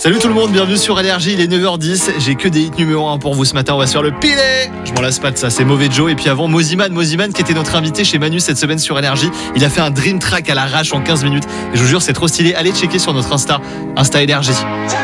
Salut tout le monde, bienvenue sur Énergie, il est 9h10, j'ai que des hits numéro 1 pour vous ce matin, on va se faire le pilet. Je m'en lasse pas de ça, c'est Mauvais Joe. Et puis avant, Moziman qui était notre invité chez Manu cette semaine sur Énergie, il a fait un dream track à l'arrache en 15 minutes. Et je vous jure, c'est trop stylé, allez checker sur notre Insta Énergie.